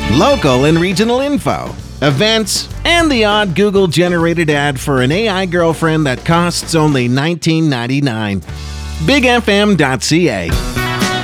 local and regional info, events, and the odd Google-generated ad for an AI girlfriend that costs only $19.99. BigFM.ca.